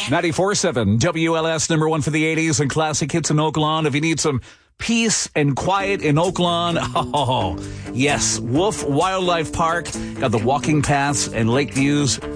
94.7 WLS, number one for the 80s and classic hits in Oaklawn. If you need some peace and quiet in Oaklawn, oh, yes, Wolf Wildlife Park got the walking paths and lake views